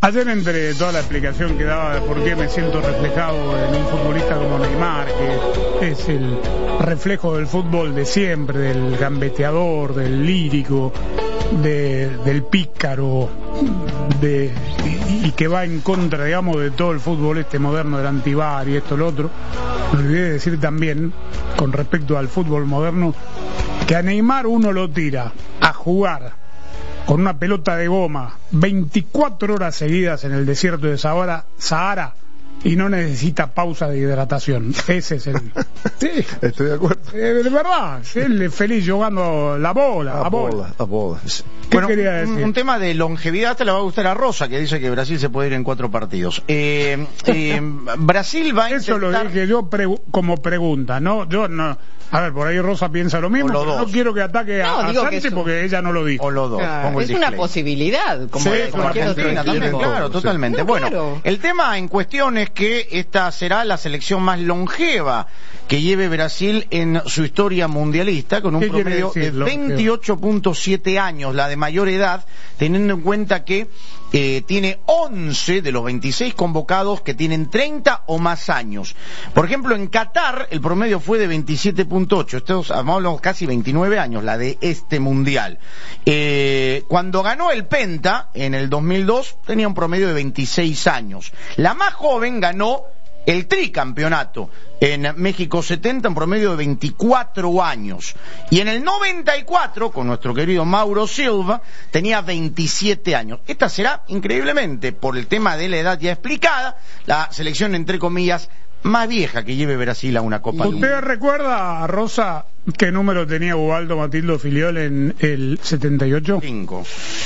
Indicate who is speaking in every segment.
Speaker 1: Ayer, entre toda la explicación que daba de por qué me siento reflejado en un futbolista como Neymar, que es el reflejo del fútbol de siempre, del gambeteador, del lírico, del pícaro, y que va en contra, digamos, de todo el fútbol este moderno, del antivar y esto, lo otro. Me olvidé de decir también, con respecto al fútbol moderno, que a Neymar uno lo tira a jugar con una pelota de goma 24 horas seguidas en el desierto de Sahara y no necesita pausa de hidratación. Ese es el... Sí,
Speaker 2: estoy de acuerdo.
Speaker 1: De verdad, él es feliz jugando la bola. ¿Qué
Speaker 3: bueno,
Speaker 1: quería decir?
Speaker 3: Un tema de longevidad te le va a gustar a Rosa, que dice que Brasil se puede ir en 4 partidos. Brasil va a
Speaker 1: Eso
Speaker 3: intentar...
Speaker 1: lo dije yo como pregunta, ¿no? Yo no... A ver, por ahí Rosa piensa lo mismo, pero no quiero que ataque a Sánchez porque ella no lo dijo.
Speaker 3: O los dos.
Speaker 4: Claro, es una posibilidad, como cualquier otro
Speaker 3: Argentina también,
Speaker 4: equipo.
Speaker 3: claro, totalmente.
Speaker 4: No,
Speaker 3: bueno,
Speaker 4: claro.
Speaker 3: El tema en cuestión es que esta será la selección más longeva que lleve Brasil en su historia mundialista, con un promedio de 28.7 años, la de mayor edad, teniendo en cuenta que tiene 11 de los 26 convocados que tienen 30 o más años. Por ejemplo, en Qatar el promedio fue de 27.8, estos hablamos casi 29 años, la de este mundial. Cuando ganó el Penta en el 2002 tenía un promedio de 26 años. La más joven ganó el tricampeonato en México 70, en promedio de 24 años. Y en el 94, con nuestro querido Mauro Silva, tenía 27 años. Esta será, increíblemente, por el tema de la edad ya explicada, la selección, entre comillas, más vieja que lleve Brasil a una Copa del Mundo.
Speaker 1: ¿Usted recuerda, Rosa, qué número tenía Ubaldo Matildo Filiol en el 78?
Speaker 3: 5.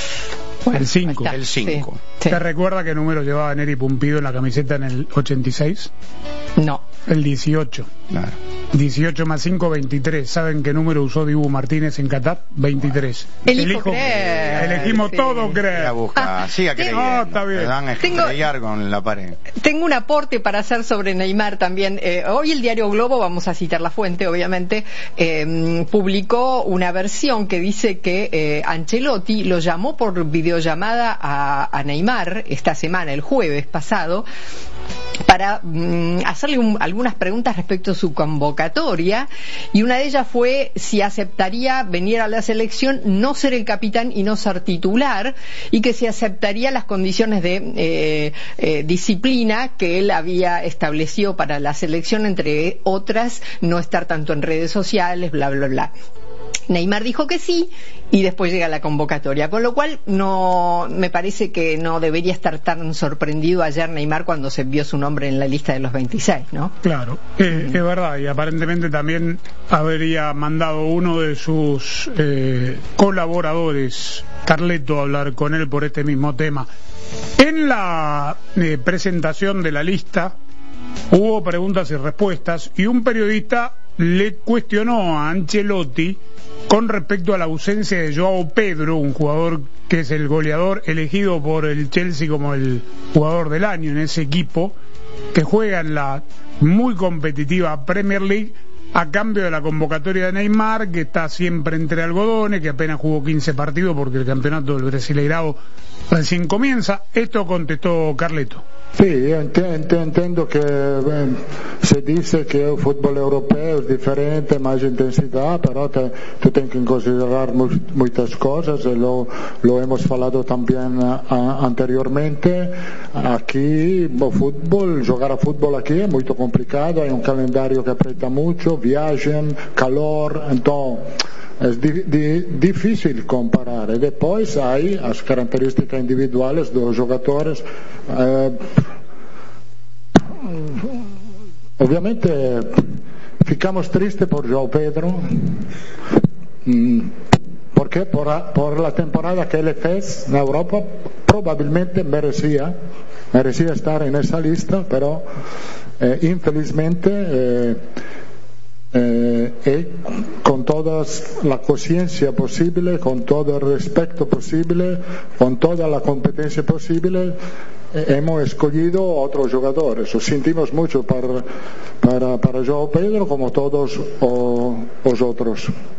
Speaker 1: El 5.
Speaker 3: El 5.
Speaker 4: Sí.
Speaker 1: ¿Te recuerda qué número llevaba Neri Pumpido en la camiseta en el 86?
Speaker 4: No.
Speaker 1: El 18.
Speaker 3: Claro.
Speaker 1: 18 más 5, 23. ¿Saben qué número usó Dibu Martínez en Qatar? 23.
Speaker 4: Elijo creer.
Speaker 1: Elegimos todo creer.
Speaker 3: La busca, siga creyendo.
Speaker 1: No, está bien.
Speaker 3: Le dan a estrellar con la pared.
Speaker 4: Tengo un aporte para hacer sobre Neymar también. Hoy el diario Globo, vamos a citar la fuente, obviamente, publicó una versión que dice que Ancelotti lo llamó por videollamada a Neymar esta semana, el jueves pasado, para hacerle algunas preguntas respecto a su convocatoria, y una de ellas fue si aceptaría venir a la selección, no ser el capitán y no ser titular, y que si aceptaría las condiciones de disciplina que él había establecido para la selección, entre otras, no estar tanto en redes sociales, bla, bla, bla. Neymar dijo que sí, y después llega la convocatoria, con lo cual no me parece que no debería estar tan sorprendido ayer Neymar cuando se vio su nombre en la lista de los 26, ¿no?
Speaker 1: Claro, es verdad, y aparentemente también habría mandado uno de sus colaboradores, Carleto, a hablar con él por este mismo tema. En la presentación de la lista hubo preguntas y respuestas, y un periodista le cuestionó a Ancelotti con respecto a la ausencia de Joao Pedro, un jugador que es el goleador elegido por el Chelsea como el jugador del año en ese equipo, que juega en la muy competitiva Premier League, a cambio de la convocatoria de Neymar, que está siempre entre algodones, que apenas jugó 15 partidos porque el campeonato del Brasileirao recién comienza. Esto contestó Carleto.
Speaker 5: Sì, io intendo che si dice che il football europeo es diferente, más intensidad, pero tú tienes que considerar muchas cosas, lo hemos hablado también anteriormente. Aquí, jugar a fútbol aquí es muy complicado, hay un calendario que aprieta mucho, viajan, calor, entonces es difícil comparar. E depois hay as características individuales dos jogadores. Obviamente ficamos tristes por João Pedro, porque por la temporada que él fez na Europa probablemente merecía estar en esa lista, pero infelizmente con toda la conciencia posible, con todo el respeto posible, con toda la competencia posible, hemos escogido otros jugadores. Lo sentimos mucho para João Pedro, como todos los otros.